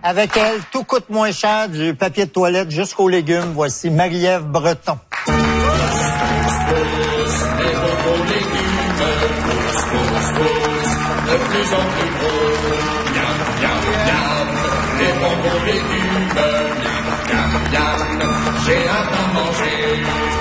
Avec elle, tout coûte moins cher, du papier de toilette jusqu'aux légumes. Voici Marie-Ève Breton. De plus en plus gros, miam, miam, miam, les bonbons légumes, miam, miam, miam, j'ai hâte d'en manger.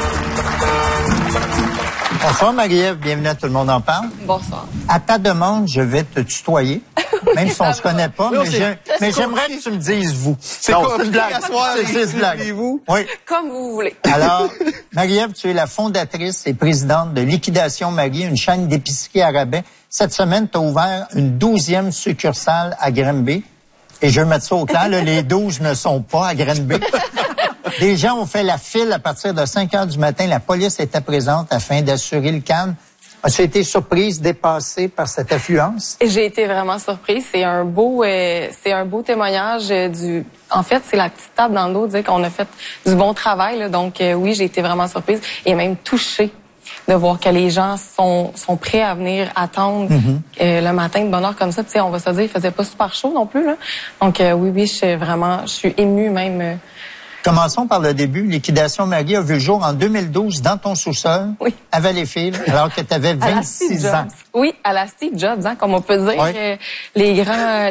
Bonsoir Marie-Ève, bienvenue à Tout le monde en parle. Bonsoir. À ta demande, je vais te tutoyer, même si on se connaît pas, mais j'aimerais que tu me dises vous. C'est une blague. C'est une blague. Vous? Oui. Comme vous voulez. Alors, Marie-Ève, tu es la fondatrice et présidente de Liquidation Marie, une chaîne d'épicerie à rabais. Cette semaine, tu as ouvert une 12e succursale à Granby. Et je veux mettre ça au clair, là, les 12 ne sont pas à Granby. Des gens ont fait la file à partir de 5 heures du matin. La police était présente afin d'assurer le calme. As-tu été surprise, dépassée par cette affluence? J'ai été vraiment surprise. C'est un beau témoignage En fait, c'est la petite tape dans le dos de dire qu'on a fait du bon travail. Là. Donc oui, j'ai été vraiment surprise et même touchée de voir que les gens sont prêts à venir attendre le matin de bonne heure comme ça. Puis, on va se dire, il faisait pas super chaud non plus. Là. Donc oui, je suis émue même. Commençons par le début. Liquidation Marie a vu le jour en 2012 dans ton sous-sol, oui, à Valleyfield, alors que tu avais 26 ans. Oui, à la Steve Jobs, hein, comme on peut dire, oui. Les grands.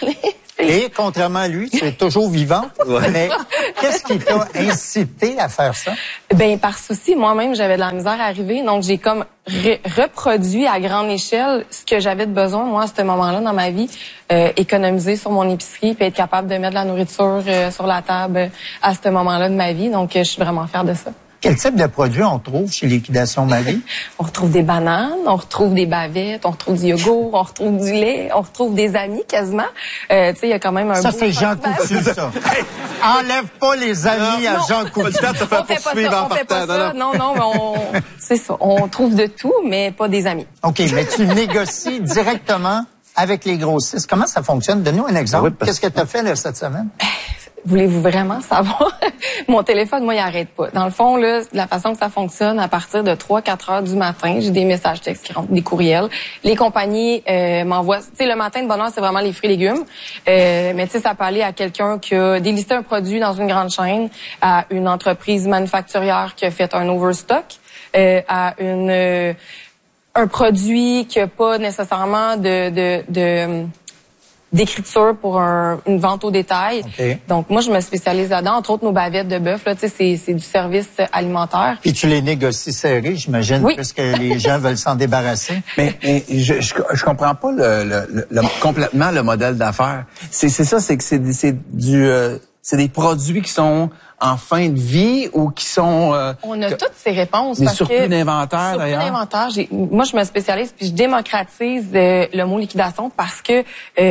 Et contrairement à lui, tu es toujours vivant. Ouais. Mais qu'est-ce qui t'a incité à faire ça? Ben par souci, moi-même, j'avais de la misère à arriver, donc j'ai comme reproduit à grande échelle ce que j'avais de besoin, moi, à ce moment-là dans ma vie, économiser sur mon épicerie, puis être capable de mettre de la nourriture sur la table à ce moment-là de ma vie. Donc, je suis vraiment fière de ça. Quel type de produits on trouve chez Liquidation Marie? On retrouve des bananes, on retrouve des bavettes, on retrouve du yogourt, on retrouve du lait, on retrouve des amis quasiment. Tu sais, il y a quand même un ça, c'est Jean Coutu, ça. Enlève pas les amis à Jean Coutu. Ça fait pas poursuivre en partant. Non, mais c'est ça. On trouve de tout, mais pas des amis. OK, mais tu négocies directement avec les grossistes. Comment ça fonctionne? Donne-nous un exemple. Oui, qu'est-ce que tu as fait là, cette semaine? Voulez-vous vraiment savoir? Mon téléphone, moi, il arrête pas. Dans le fond, là, la façon que ça fonctionne, à partir de 3-4 heures du matin, j'ai des messages textes qui rentrent, des courriels. Les compagnies m'envoient... Tu sais, le matin de bonne heure, c'est vraiment les fruits et légumes. Mais tu sais, ça peut aller à quelqu'un qui a délisté un produit dans une grande chaîne, à une entreprise manufacturière qui a fait un overstock, à un produit qui a pas nécessairement d'écriture pour une vente au détail. Okay. Donc, moi, je me spécialise là-dedans. Entre autres, nos bavettes de bœuf, là, tu sais, c'est du service alimentaire. Puis tu les négocies serrés, j'imagine, oui, puisque les gens veulent s'en débarrasser. Mais je comprends pas complètement le modèle d'affaires. C'est ça, c'est que c'est des produits qui sont en fin de vie ou qui sont... on a toutes ces réponses. Des surplus d'inventaire, d'ailleurs. Surplus d'inventaire. Moi, je me spécialise puis je démocratise le mot liquidation parce que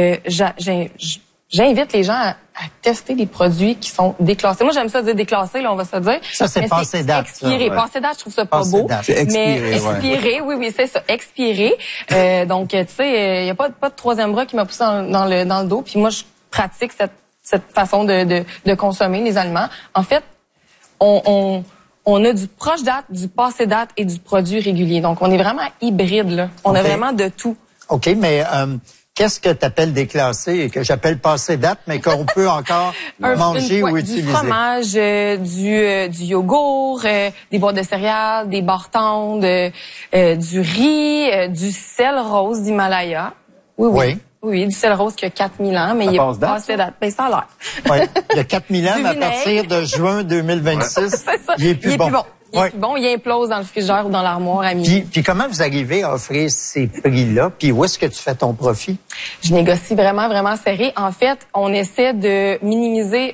j'invite les gens à tester des produits qui sont déclassés. Moi, j'aime ça dire déclassé, là, on va se dire. Ça, c'est passé date. Expiré. Passé date, je trouve ça pas beau. Expiré, expiré, oui, c'est ça. Expiré. Donc, tu sais, il y a pas de troisième bras qui m'a poussé dans le dos. Puis moi, je pratique cette façon de consommer les aliments. En fait, on a du proche date, du passé date et du produit régulier. Donc, on est vraiment hybride, là. On a vraiment de tout. OK, mais qu'est-ce que tu appelles déclassé et que j'appelle passé date, mais qu'on peut encore manger ou utiliser? Du fromage, du yogourt, des boîtes de céréales, des barres tendres, du riz, du sel rose d'Himalaya. Oui. Oui, du sel rose qui a 4000 ans, mais il est passé date. Ben, ça a l'air. Oui, il y a 4000 ans, mais à partir de juin 2026, il est plus bon. Il est plus bon, il implose dans le frigidaire ou dans l'armoire à minuit. Puis comment vous arrivez à offrir ces prix-là? Puis où est-ce que tu fais ton profit? Je négocie vraiment, vraiment serré. En fait, on essaie de minimiser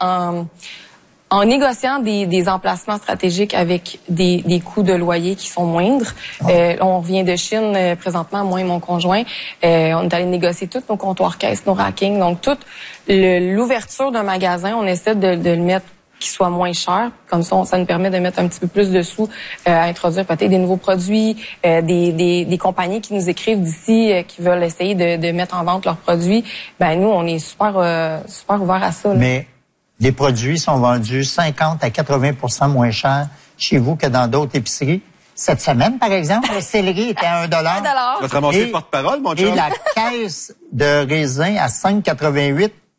en négociant des emplacements stratégiques avec des coûts de loyer qui sont moindres. On revient de Chine présentement, moi et mon conjoint. On est allé négocier tous nos comptoirs caisses, nos rackings. Donc, toute l'ouverture d'un magasin, on essaie de le mettre qui soit moins cher. Comme ça nous permet de mettre un petit peu plus de sous à introduire peut-être des nouveaux produits, des compagnies qui nous écrivent d'ici, qui veulent essayer de mettre en vente leurs produits. Ben nous, on est super ouverts à ça. Là. Mais les produits sont vendus 50 à 80% moins cher chez vous que dans d'autres épiceries. Cette semaine, par exemple, le céleri était à $1. Tu vas te ramasser le porte-parole, mon chum. Et la caisse de raisin à 5,88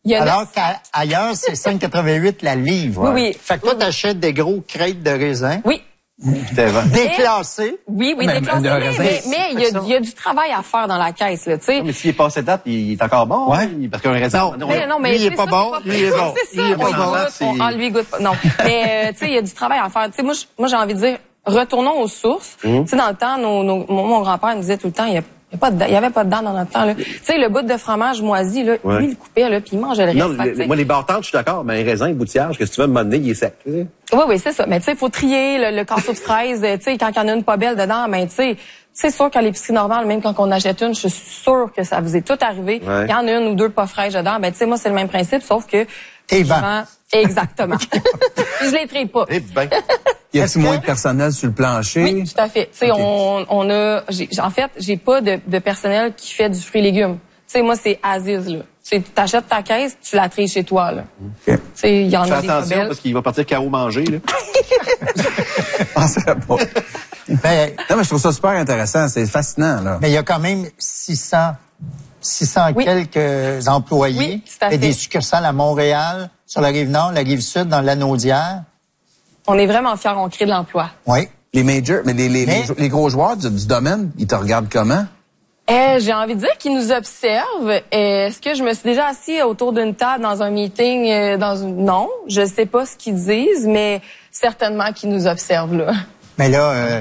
Alors qu'ailleurs, c'est 5,88 la livre. Oui. Fait que toi, t'achètes des gros crêtes de raisin. Oui. Déclassés. Oui, déclassé. Mais il y a du travail à faire dans la caisse, là, tu sais. Mais s'il est passé date, il est encore bon. Ouais. Parce qu'un raisin. Mais lui, il est pas bon. Lui, il est bon. C'est ça. Lui, il goûte pas. Non. Mais, tu sais, il y a du travail à faire. Tu sais, moi, j'ai envie de dire, retournons aux sources. Tu sais, dans le temps, mon grand-père nous disait tout le temps, il y avait pas de dents dans notre temps, là. Tu sais, le bout de fromage moisi, là, lui, il le coupait, là, puis il mangeait le reste. Non, moi, les bartendes, je suis d'accord, mais un raisin, un boutillage, qu'est-ce que tu veux me demander, il est sec. Oui, c'est ça. Mais tu sais, il faut trier le casseau de fraises. Tu sais, quand il y en a une pas belle dedans, ben tu sais, c'est sûr qu'à l'épicerie normale, même quand on achète une, je suis sûre que ça vous est tout arrivé. Il y en a une ou deux pas fraîches dedans. Ben tu sais, moi, c'est le même principe, sauf que t'es vends. Exactement. Je les trie pas. Eh ben. Y a-t-il moins de personnel sur le plancher? Oui, tout à fait. Tu sais, en fait, j'ai pas de personnel qui fait du fruit et légumes. Tu sais, moi, c'est Aziz, là. Tu t'achètes ta caisse, tu la tries chez toi, là. Okay. Tu sais, il y en Fais a des attention belles. parce qu'il va partir carreau manger, là. Penserais pas. Ben, Non, mais je trouve ça super intéressant. C'est fascinant, là. mais il y a quand même 600 quelques employés. Oui, tout à fait. Et des succursales à Montréal, sur la Rive-Nord, la Rive-Sud, dans l'Anaudière. On est vraiment fiers, on crée de l'emploi. Oui. Les majors, mais les gros joueurs du domaine, ils te regardent comment? J'ai envie de dire qu'ils nous observent. Est-ce que je me suis déjà assis autour d'une table dans un meeting, non, je sais pas ce qu'ils disent, mais certainement qu'ils nous observent, là. Mais là,